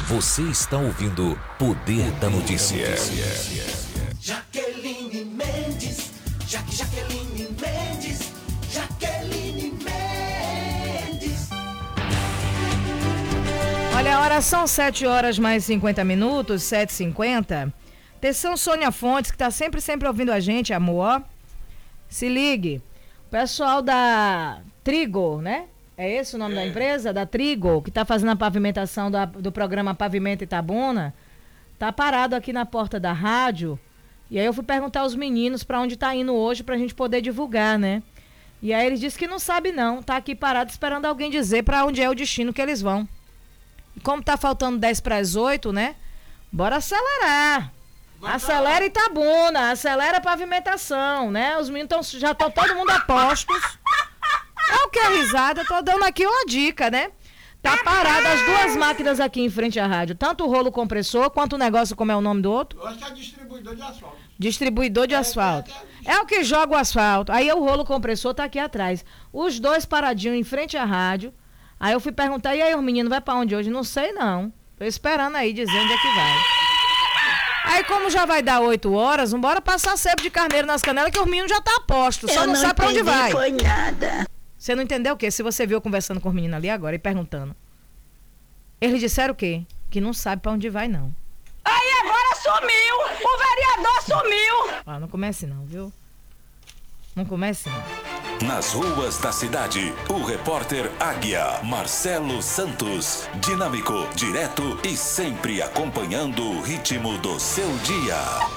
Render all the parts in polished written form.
Você está ouvindo Poder da Notícia. Jaqueline Mendes, Jaqueline Mendes, Jaqueline Mendes. Olha, a hora são 7 horas mais 50 minutos, 7h50. Atenção, Sônia Fontes, que tá sempre ouvindo a gente, amor. Se ligue. O pessoal da Trigo, né? É esse o nome da empresa? Da Trigo, que tá fazendo a pavimentação do programa Pavimento Itabuna. Tá parado aqui na porta da rádio. E aí eu fui perguntar aos meninos pra onde tá indo hoje pra gente poder divulgar, né? E aí eles disseram que não sabe não. Tá aqui parado esperando alguém dizer pra onde é o destino que eles vão. E como tá faltando 10 para as 8, né? Bora acelerar. Acelera Itabuna, acelera a pavimentação, né? Os meninos já estão todo mundo a postos. É o que é risada, tô dando aqui uma dica, né? Tá parada as duas máquinas aqui em frente à rádio, tanto o rolo compressor quanto o negócio, como é o nome do outro? Eu acho que é distribuidor de asfalto. Distribuidor de asfalto. É o que joga o asfalto. Aí o rolo compressor tá aqui atrás. Os dois paradinhos em frente à rádio. Aí eu fui perguntar, e aí o menino vai pra onde hoje? Não sei não. Tô esperando aí dizer onde é que vai. Aí como já vai dar 8 horas, vambora passar sebo de carneiro nas canelas que o menino já tá a posto, só não sabe pra onde vai. Foi nada. Você não entendeu o quê? Se você viu eu conversando com os meninos ali agora e perguntando. Eles disseram o quê? Que não sabe pra onde vai, não. Aí agora sumiu! O vereador sumiu! Ah, não comece não, viu? Não comece não. Nas ruas da cidade, o repórter Águia, Marcelo Santos. Dinâmico, direto e sempre acompanhando o ritmo do seu dia.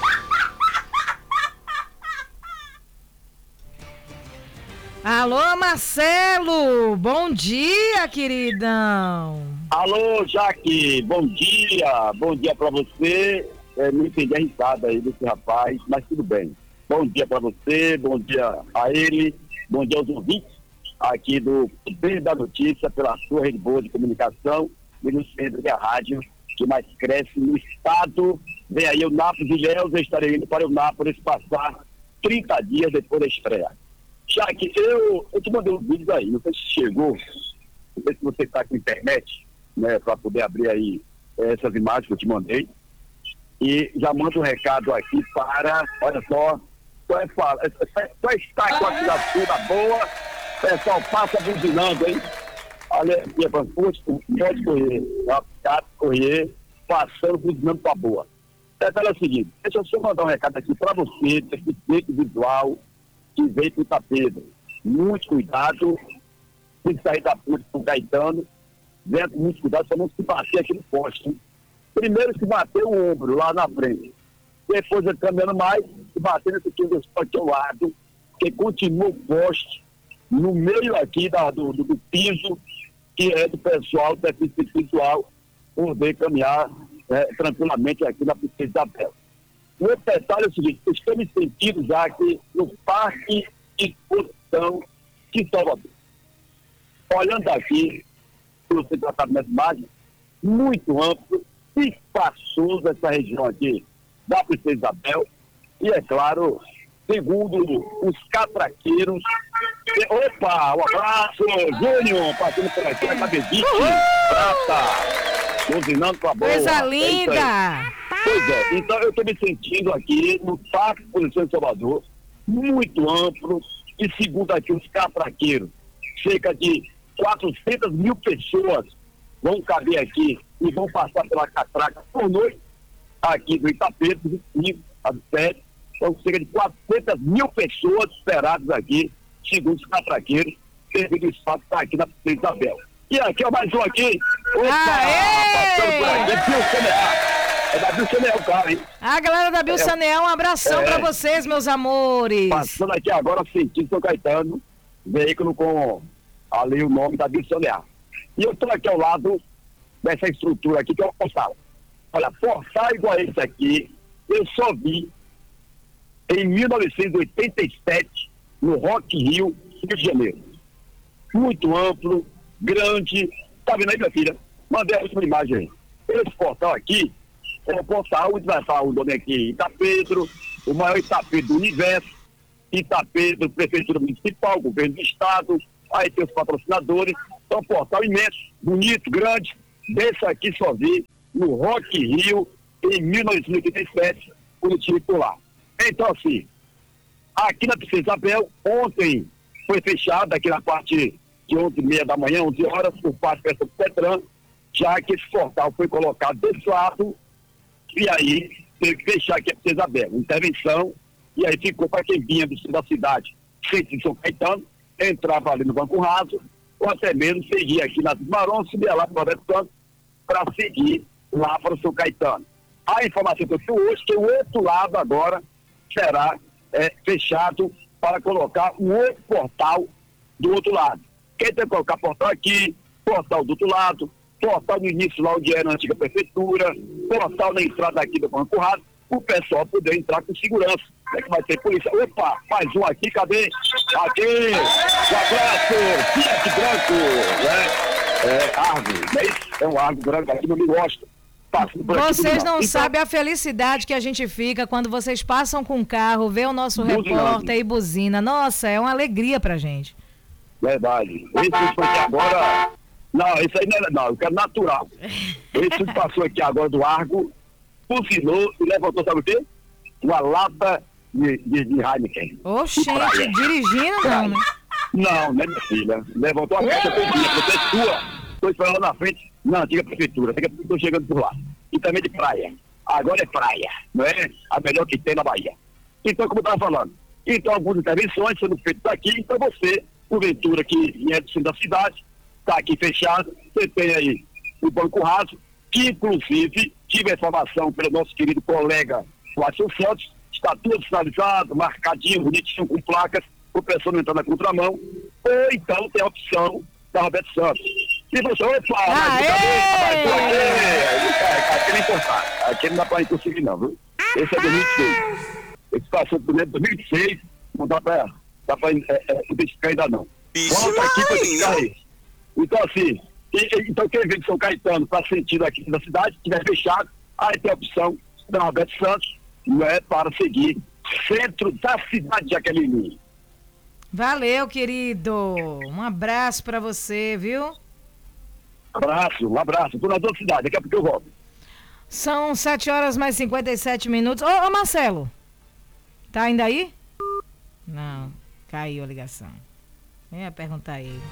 Alô, Marcelo! Bom dia, queridão! Alô, Jaque, bom dia pra você. Não entendi a risada aí desse rapaz, mas tudo bem. Bom dia pra você, bom dia a ele, bom dia aos ouvintes aqui do Poder da Notícia, pela sua rede boa de comunicação e no centro da rádio que mais cresce no estado. Vem aí o Nápoles e Léo, eu estarei indo para o Nápoles passar 30 dias depois da estreia. Jaque, eu te mandei um vídeo aí, não sei se chegou, não sei se você está com internet, né, para poder abrir aí essas imagens que eu te mandei. E já mando um recado aqui para, olha só está com a assinatura boa, pessoal, passa buzinando, hein? Olha aqui, pode correr, passando buzinando para boa. É o seguinte, deixa eu só mandar um recado aqui para você, deficiente visual, que veio para o Itapedro. Muito cuidado, tem que sair da ponte com o Caetano, venha com muito cuidado, só não se bater aqui no poste, hein? Primeiro se bater o ombro lá na frente, depois ele caminhando mais, se bater nesse time do esporte ao lado, que continua o poste no meio aqui do piso, que é do pessoal, do deficiente visual, poder caminhar tranquilamente aqui na Princesa Isabel. O outro detalhe é o seguinte, estamos sentindo já aqui no Parque de Exposição de Salvador. Olhando aqui, pelo seu tratamento mágico, muito amplo, espaçoso essa região aqui da Princesa Isabel, e é claro, segundo os catraqueiros. Opa, um abraço, Júnior, passando por aqui na cabeça, prata, cozinhando com a boa. Coisa linda! Pois é, então eu estou me sentindo aqui no Parque de Exposição de Salvador, muito amplo, e segundo aqui os catraqueiros, cerca de 400 mil pessoas vão caber aqui e vão passar pela catraca por noite, aqui do Itapedro, 25 às 7, são cerca de 400 mil pessoas esperadas aqui, segundo os catraqueiros, devido ao espaço que está aqui na Princesa Isabel. E aqui, ó, mais um aqui, passando por aqui, Bilsaneal. É da Bilsaneal, cara, hein? A galera da Bilsaneal, um abração pra vocês, meus amores. Passando aqui agora, sentido São Caetano, veículo com ali o nome da Bilsaneal. E eu estou aqui ao lado dessa estrutura aqui, que é o portal. Olha, portal igual a esse aqui, eu só vi em 1987, no Rock in Rio, Rio de Janeiro. Muito amplo, grande. Tá vendo aí, minha filha? Mandei a última imagem aí. Esse portal aqui é o portal onde vai estar o nome aqui, Itapedro, o maior Itapedro do universo, Itapedro, Prefeitura Municipal, Governo do Estado, aí tem os patrocinadores. É um portal imenso, bonito, grande. Desse aqui só vi no Rock in Rio, em 1987, quando eu estive por lá. Então, assim, aqui na Princesa Isabel, ontem foi fechada, aqui na parte de 11h30 da manhã, 11 horas, por parte da Peça do Petran, já que esse portal foi colocado desse lado, e aí teve que fechar aqui a Princesa Isabel. Intervenção, e aí ficou para quem vinha do sul da cidade, sentido São Caetano, entrava ali no Banco Raso, ou até mesmo seguia aqui na Marão, subia lá para o Roberto Santos, para seguir lá para o São Caetano. A informação que eu tenho hoje, que o outro lado agora será fechado para colocar um outro portal do outro lado. Quem tem que colocar portal aqui, portal do outro lado, portal no início lá onde era a antiga prefeitura, portal na entrada aqui do Banco Raso, o pessoal poder entrar com segurança. É que vai ter polícia. Opa, mais um aqui, cadê? Aqui, um abraço, Fiat branco, né? Argo, é um Argo branco aqui no Migosto. Vocês não sabem a felicidade que a gente fica quando vocês passam com o carro, vê o nosso repórter e buzina. Nossa, é uma alegria pra gente. Verdade. Esse que foi aqui agora... Não, esse aí não, eu quero natural. Esse que passou aqui agora do Argo, buzinou e levantou, sabe o quê? Uma lata de Heineken. Oxente, dirigindo não, né? Não, né, minha filha? Levantou a caixa todinha, você é sua. Estou esperando lá na frente, na antiga prefeitura. Daqui a pouco estou chegando por lá. E também de praia. Agora é praia, não é? A melhor que tem na Bahia. Então, como eu estava falando, então algumas intervenções sendo feitas aqui, então você, porventura, que é do centro da cidade, está aqui fechado, você tem aí o Banco Raso, que inclusive tive a informação pelo nosso querido colega Watson Santos, está tudo sinalizado, marcadinho, bonitinho, com placas, o pessoal não entrar na contramão, ou então tem a opção da Roberto Santos. E você, opa, aqui não importa, aqui não dá para conseguir não, viu? Esse é 2006. Esse passou por dentro de 2006, não dá para identificar ainda não. Volta aqui para identificar isso. Então assim, então quem vem de São Caetano para sentido aqui na cidade, estiver fechado, aí tem a opção da Roberto Santos, não é, para seguir centro da cidade de Jaqueline. Valeu, querido. Um abraço para você, viu? Um abraço. Tô na outra cidade, daqui a pouco eu volto. São 7h57. Ô, Marcelo. Tá ainda aí? Não, caiu a ligação. Eu ia perguntar a ele.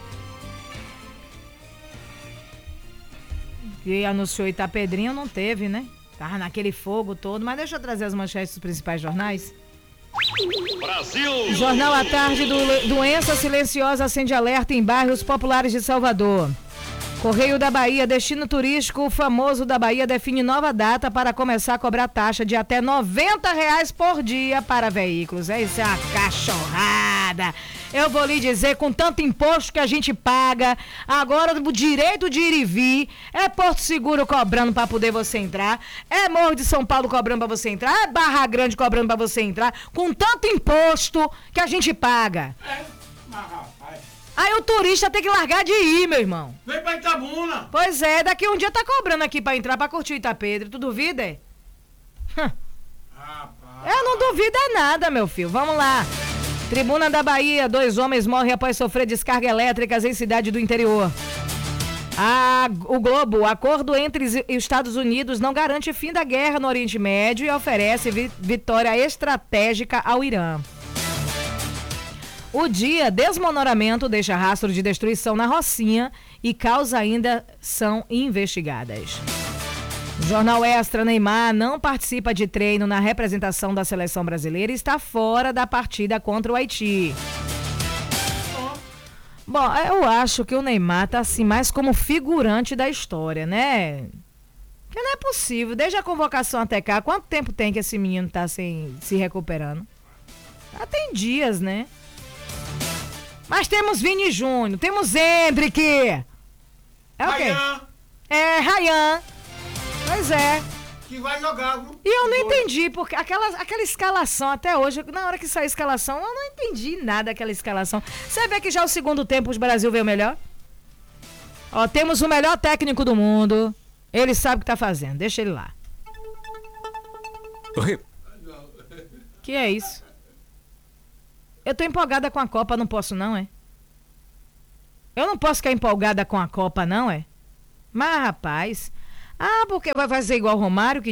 Que anunciou Itapedrinho, não teve, né? Tava naquele fogo todo. Mas deixa eu trazer as manchetes dos principais jornais. Brasil! Jornal à tarde doença silenciosa acende alerta em bairros populares de Salvador. Correio da Bahia, destino turístico famoso da Bahia define nova data para começar a cobrar taxa de até R$90 por dia para veículos. Isso é uma cachorrada. Eu vou lhe dizer, com tanto imposto que a gente paga, agora o direito de ir e vir, é Porto Seguro cobrando para poder você entrar, é Morro de São Paulo cobrando para você entrar, é Barra Grande cobrando para você entrar, com tanto imposto que a gente paga. Aí o turista tem que largar de ir, meu irmão. Vem pra Itabuna. Pois é, daqui um dia tá cobrando aqui pra entrar, pra curtir o Itapedro. Tu duvida, é? Eu não duvido é nada, meu filho. Vamos lá. Tribuna da Bahia, 2 homens morrem após sofrer descargas elétricas em cidade do interior. O Globo, acordo entre os Estados Unidos não garante fim da guerra no Oriente Médio e oferece vitória estratégica ao Irã. O dia desmoronamento deixa rastro de destruição na Rocinha e causas ainda são investigadas. Jornal Extra, Neymar não participa de treino na representação da seleção brasileira e está fora da partida contra o Haiti. Bom, eu acho que o Neymar tá assim mais como figurante da história, né? Porque não é possível, desde a convocação até cá, quanto tempo tem que esse menino tá se recuperando? Já tem dias, né? Mas temos Vini Júnior, temos Hendrick. É o quê? Ryan. Pois é. Que vai jogar, viu? E eu não entendi, porque aquela escalação até hoje, na hora que saiu a escalação, eu não entendi nada daquela escalação. Você vê que já o segundo tempo o Brasil veio melhor? Ó, temos o melhor técnico do mundo. Ele sabe o que tá fazendo, deixa ele lá. Que é isso? Eu tô empolgada com a Copa, não posso não, é? Eu não posso ficar empolgada com a Copa, não, é? Mas, rapaz, Ah, porque vai fazer igual o Romário, que